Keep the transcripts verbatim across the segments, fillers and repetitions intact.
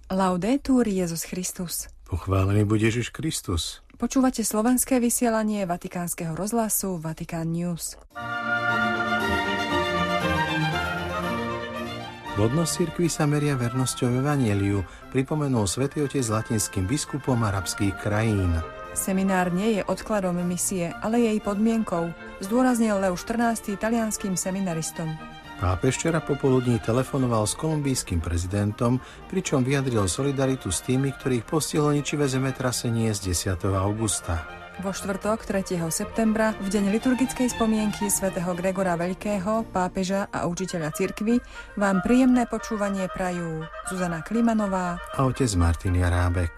Laudetur Jesus Christus. Pochválený buď Ježiš Kristus. Počúvate slovenské vysielanie Vatikánskeho rozhlasu Vatikán News. Plodnosť cirkvi sa meria vernosťou evanjeliu, pripomenul svätý Otec latinským biskupom arabských krajín. Seminár nie je odkladom misie, ale jej podmienkou, zdôraznil Leo štrnásty talianským seminaristom. Pápež včera popoludní telefonoval s kolumbijským prezidentom, pričom vyjadril solidaritu s tými, ktorých postihlo ničivé zemetrasenie z desiateho augusta. Vo štvrtok tretieho septembra, v deň liturgickej spomienky svätého Gregora Veľkého, pápeža a učiteľa cirkvi, vám príjemné počúvanie prajú Zuzana Klimanová a otec Martin Jarábek.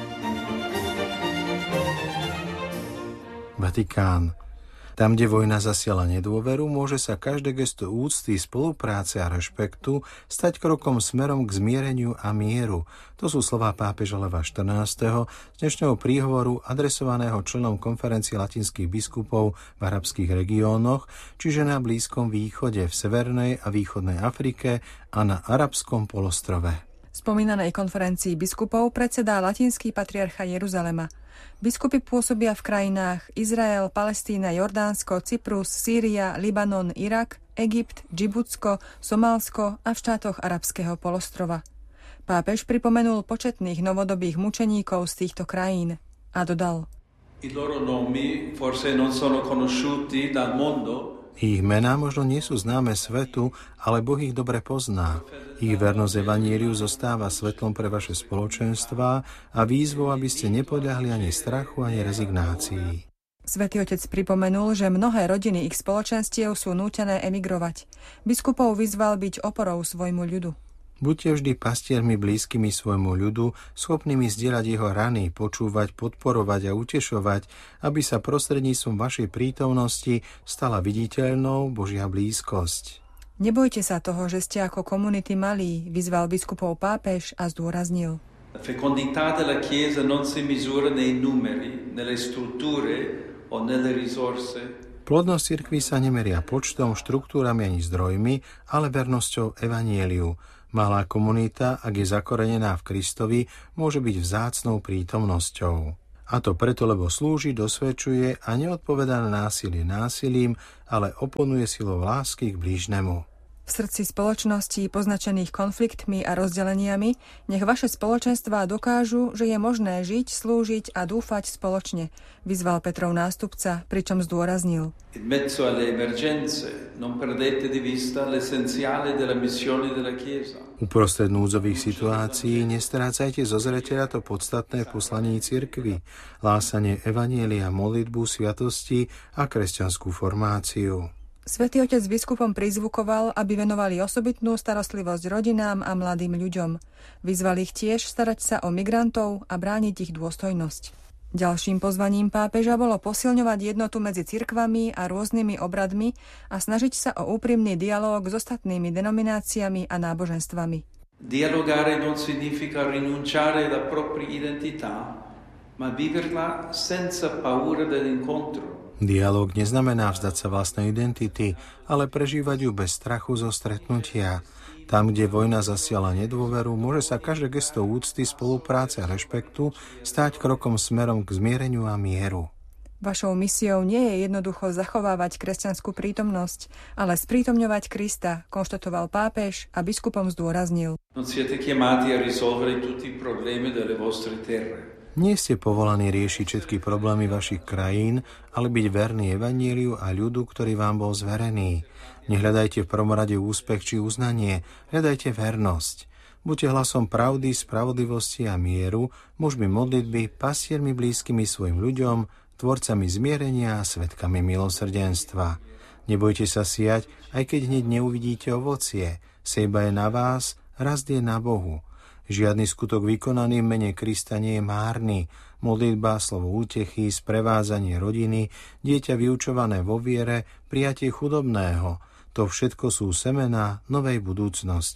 Vatikán. Tam, kde vojna zasiala nedôveru, môže sa každé gesto úcty, spolupráce a rešpektu stať krokom smerom k zmiereniu a mieru. To sú slová pápeža Leva štrnásteho z dnešného príhovoru adresovaného členom konferencie latinských biskupov v arabských regiónoch, čiže na Blízkom východe, v severnej a východnej Afrike a na arabskom polostrove. Spomínanej konferencii biskupov predsedá latinský patriarcha Jeruzalema. Biskupy pôsobia v krajinách Izrael, Palestína, Jordánsko, Cyprus, Sýria, Libanon, Irak, Egypt, Džibutsko, Somálsko a v štátoch arabského polostrova. Pápež pripomenul početných novodobých mučeníkov z týchto krajín a dodal: I loro nomi forse non sono conosciuti dal mondo. Ich mená možno nie sú známe svetu, ale Boh ich dobre pozná. Ich vernosť evanjeliu zostáva svetlom pre vaše spoločenstvá a výzvou, aby ste nepodľahli ani strachu, ani rezignácii. Svätý Otec pripomenul, že mnohé rodiny ich spoločenstiev sú nútené emigrovať. Biskupov vyzval byť oporou svojmu ľudu. Buďte vždy pastiermi blízkymi svojmu ľudu, schopnými zdieľať jeho rany, počúvať, podporovať a utešovať, aby sa prostredníctvom vašej prítomnosti stala viditeľnou Božia blízkosť. Nebojte sa toho, že ste ako komunity malí, vyzval biskupov pápež a zdôraznil. La fecondità della Chiesa non si misura nei numeri, nelle strutture o nelle risorse. Plodnosť cirkvi sa nemeria počtom, štruktúrami ani zdrojmi, ale vernosťou evanjeliu. Malá komunita, ak je zakorenená v Kristovi, môže byť vzácnou prítomnosťou. A to preto, lebo slúži, dosvedčuje a neodpovedá na násilie násilím, ale oponuje silou lásky k blížnemu. V srdci spoločností poznačených konfliktmi a rozdeleniami nech vaše spoločenstvá dokážu, že je možné žiť, slúžiť a dúfať spoločne, vyzval Petrov nástupca, pričom zdôraznil. In mezzo alle emergenze non perdete di vista l'essenziale della missione della Chiesa. Uprostred núdzových situácií nestrácajte zo zreteľa to podstatné poslaní cirkvi, hlásanie evanjelia, modlitbu, sviatosti a kresťanskú formáciu. Svätý Otec biskupom prizvukoval, aby venovali osobitnú starostlivosť rodinám a mladým ľuďom. Vyzval ich tiež starať sa o migrantov a brániť ich dôstojnosť. Ďalším pozvaním pápeža bolo posilňovať jednotu medzi cirkvami a rôznymi obradmi a snažiť sa o úprimný dialóg s ostatnými denomináciami a náboženstvami. Dialogare non significa rinunciare alla propria identità, ma viverla senza paura dell'incontro. Dialóg neznamená vzdať sa vlastnej identity, ale prežívať ju bez strachu zo stretnutia. Tam, kde vojna zasiala nedôveru, môže sa každé gesto úcty, spolupráce a rešpektu stáť krokom smerom k zmiereniu a mieru. Vašou misiou nie je jednoducho zachovávať kresťanskú prítomnosť, ale sprítomňovať Krista, konštatoval pápež a biskupom zdôraznil. Non siete chiamati a risolvere tutti i problemi delle vostre terre. Nie ste povolaní riešiť všetky problémy vašich krajín, ale byť verný evanjeliu a ľudu, ktorý vám bol zverený. Nehľadajte v prvom rade úspech či uznanie, hľadajte vernosť. Buďte hlasom pravdy, spravodlivosti a mieru, mužmi modlitby, pastiermi blízkymi svojim ľuďom, tvorcami zmierenia a svedkami milosrdenstva. Nebojte sa siať, aj keď hneď neuvidíte ovocie. Sejba je na vás, rast je na Bohu. Žiadny skutok vykonaný v mene Krista nie je márny. Modlitba, slovo útechy, sprevázanie rodiny, dieťa vyučované vo viere, prijatie chudobného. To všetko sú semená novej budúcnosti.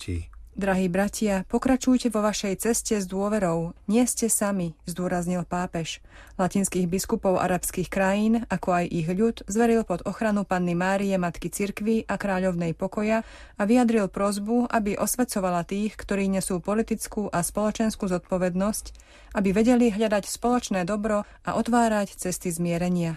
Drahí bratia, pokračujte vo vašej ceste s dôverou. Nie ste sami, zdôraznil pápež. Latinských biskupov arabských krajín, ako aj ich ľud, zveril pod ochranu Panny Márie, Matky cirkvi a kráľovnej pokoja a vyjadril prosbu, aby osvedcovala tých, ktorí nesú politickú a spoločenskú zodpovednosť, aby vedeli hľadať spoločné dobro a otvárať cesty zmierenia.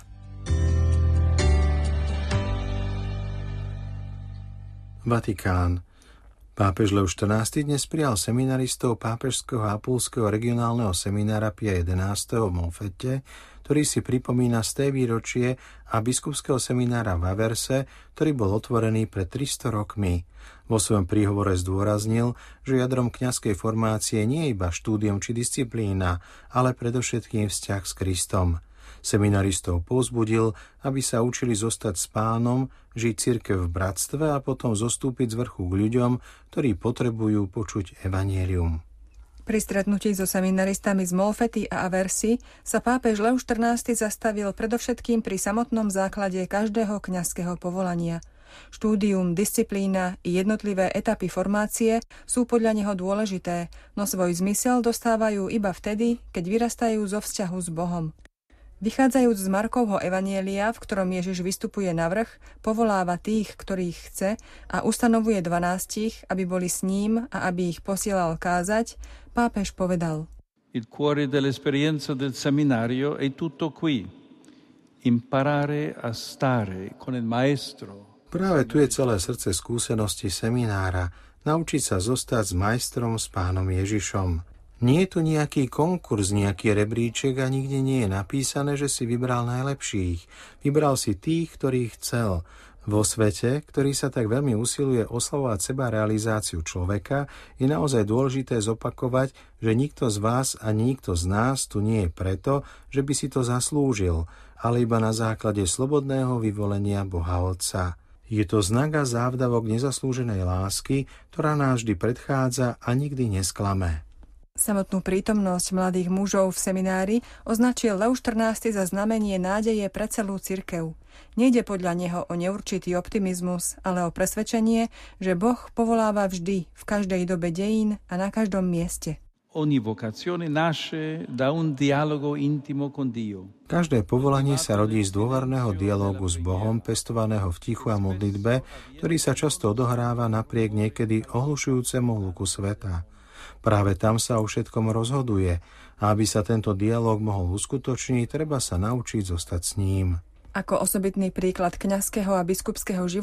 Vatikán. Pápež Lev štrnásty dnes prijal seminaristov pápežského a apulského regionálneho seminára Pia jedenásteho v Monfette, ktorý si pripomína sté výročie a biskupského seminára v Averse, ktorý bol otvorený pred tristo rokmi. Vo svojom príhovore zdôraznil, že jadrom kňazskej formácie nie je iba štúdium či disciplína, ale predovšetkým vzťah s Kristom. Seminaristov povzbudil, aby sa učili zostať s Pánom, žiť cirkev v bratstve a potom zostúpiť z vrchu k ľuďom, ktorí potrebujú počuť evanjelium. Pri stretnutí so seminaristami z Molfety a Aversy sa pápež Lev štrnásty zastavil predovšetkým pri samotnom základe každého kňazského povolania. Štúdium, disciplína i jednotlivé etapy formácie sú podľa neho dôležité, no svoj zmysel dostávajú iba vtedy, keď vyrastajú zo vzťahu s Bohom. Vychádzajúc z Markovho evanjelia, v ktorom Ježiš vystupuje na vrch, povoláva tých, ktorých chce a ustanovuje dvanástich, aby boli s ním a aby ich posielal kázať, pápež povedal: Il cuore dell'esperienza del seminario è tutto qui. Imparare a stare con il maestro. Práve tu je celé srdce skúsenosti seminára, naučiť sa zostať s majstrom, s Pánom Ježišom. Nie je tu nejaký konkurs, nejaký rebríček a nikde nie je napísané, že si vybral najlepších. Vybral si tých, ktorých chcel. Vo svete, ktorý sa tak veľmi usiluje oslavovať seba realizáciu človeka, je naozaj dôležité zopakovať, že nikto z vás a nikto z nás tu nie je preto, že by si to zaslúžil, ale iba na základe slobodného vyvolenia Boha Otca. Je to znak a závdavok nezaslúženej lásky, ktorá nás vždy predchádza a nikdy nesklame. Samotnú prítomnosť mladých mužov v seminári označil Lev štrnásty za znamenie nádeje pre celú cirkev. Nejde podľa neho o neurčitý optimizmus, ale o presvedčenie, že Boh povoláva vždy, v každej dobe dejín a na každom mieste. Ogni vocazione nasce da un dialogo intimo con Dio. Každé povolanie sa rodí z dôverného dialógu s Bohom, pestovaného v tichu a modlitbe, ktorý sa často odohráva napriek niekedy ohlušujúcemu hluku sveta. Práve tam sa o všetkom rozhoduje a aby sa tento dialóg mohol uskutočniť, treba sa naučiť zostať s ním. Ako osobitný príklad kňazského a biskupského života